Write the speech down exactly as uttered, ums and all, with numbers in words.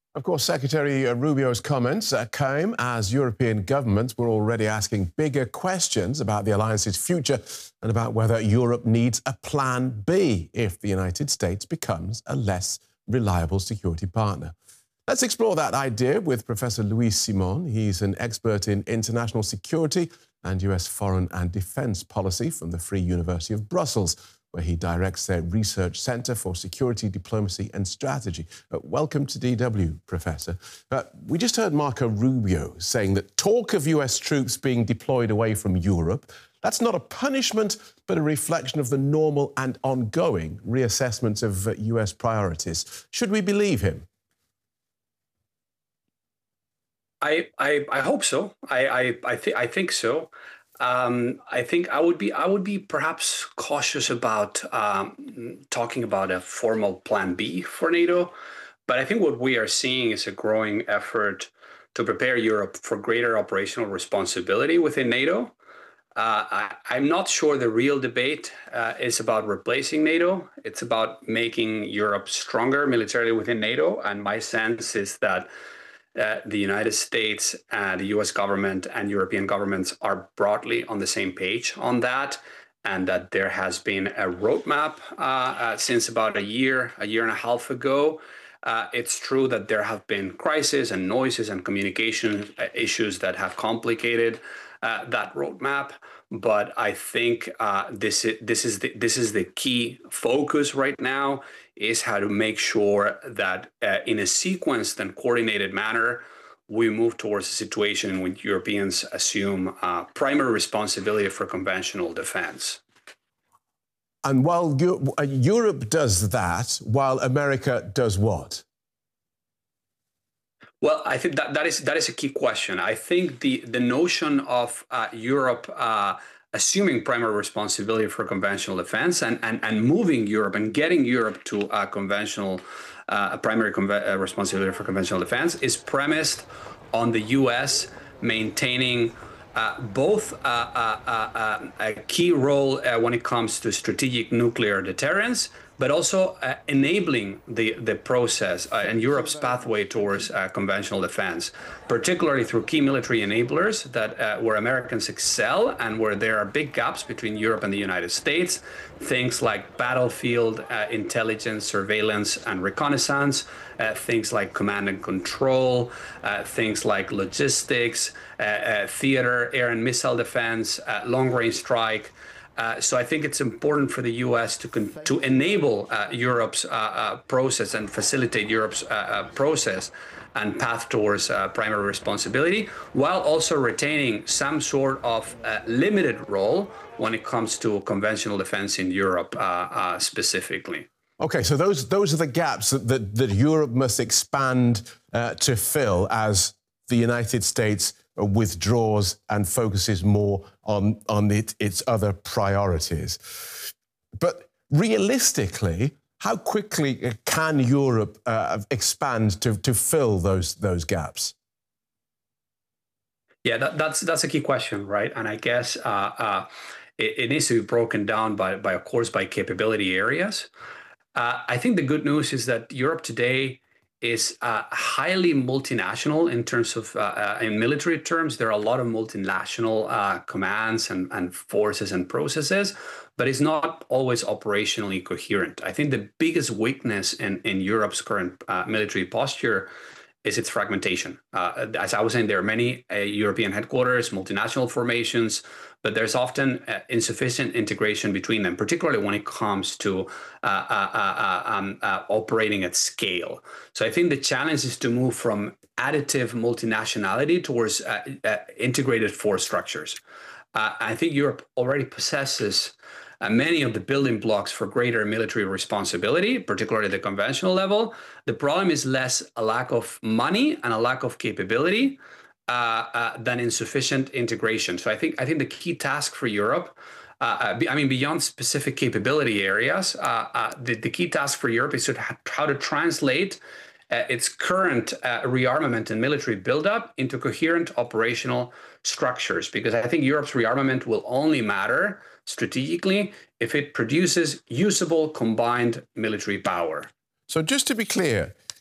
Of course, Secretary Rubio's comments uh, came as European governments were already asking bigger questions about the alliance's future and about whether Europe needs a plan B if the United States becomes a less reliable security partner. Let's explore that idea with Professor Luis Simon. He's an expert in international security and U S foreign and defence policy from the Free University of Brussels, where he directs their Research Centre for Security, Diplomacy and Strategy. Uh, welcome to D W, Professor. Uh, we just heard Marco Rubio saying that talk of U S troops being deployed away from Europe, that's not a punishment, but a reflection of the normal and ongoing reassessment of uh, U S priorities. Should we believe him? I, I, I hope so. I, I, I, th I think so. Um, I think I would be I would be perhaps cautious about um, talking about a formal plan B for NATO. But I think what we are seeing is a growing effort to prepare Europe for greater operational responsibility within NATO. Uh, I, I'm not sure the real debate uh, is about replacing NATO. It's about making Europe stronger militarily within NATO. And my sense is that Uh, the United States, uh, the U S government and European governments are broadly on the same page on that, and that there has been a roadmap uh, uh, since about a year, a year and a half ago. Uh, it's true that there have been crises and noises and communication issues that have complicated uh, that roadmap. But I think uh, this is this is the this is the key focus right now, is how to make sure that uh, in a sequenced and coordinated manner, we move towards a situation in which Europeans assume uh, primary responsibility for conventional defense. And while Europe does that, while America does what? Well, I think that, that is that is a key question. I think the, the notion of uh, Europe uh, assuming primary responsibility for conventional defense and, and, and moving Europe and getting Europe to a conventional, uh, a primary uh, responsibility for conventional defense is premised on the U S maintaining uh, both uh, uh, uh, a key role uh, when it comes to strategic nuclear deterrence, but also uh, enabling the, the process uh, and Europe's pathway towards uh, conventional defense, particularly through key military enablers that uh, where Americans excel and where there are big gaps between Europe and the United States. Things like battlefield uh, intelligence, surveillance and reconnaissance, uh, things like command and control, uh, things like logistics, uh, uh, theater, air and missile defense, uh, long-range strike. Uh, so I think it's important for the U S to to enable uh, Europe's uh, uh, process and facilitate Europe's uh, uh, process and path towards uh, primary responsibility, while also retaining some sort of uh, limited role when it comes to conventional defense in Europe uh, uh, specifically. Okay, so those those are the gaps that that, that Europe must expand uh, to fill as the United States withdraws and focuses more on, on it, its other priorities. But realistically, how quickly can Europe uh, expand to, to fill those, those gaps? Yeah, that, that's, that's a key question, right? And I guess uh, uh, it, it needs to be broken down by, by, of course, by capability areas. Uh, I think the good news is that Europe today is uh, highly multinational in terms of, uh, uh, in military terms. There are a lot of multinational uh, commands and, and forces and processes, but it's not always operationally coherent. I think the biggest weakness in, in Europe's current uh, military posture is its fragmentation. Uh, as I was saying, there are many uh, European headquarters, multinational formations, but there's often uh, insufficient integration between them, particularly when it comes to uh, uh, uh, um, uh, operating at scale. So I think the challenge is to move from additive multinationality towards uh, uh, integrated force structures. Uh, I think Europe already possesses Uh, many of the building blocks for greater military responsibility, particularly at the conventional level. The problem is less a lack of money and a lack of capability uh, uh, than insufficient integration. So I think I think the key task for Europe, uh, I mean, beyond specific capability areas, uh, uh, the, the key task for Europe is to how to translate uh, its current uh, rearmament and military buildup into coherent operational structures, because I think Europe's rearmament will only matter strategically if it produces usable combined military power. So just to be clear,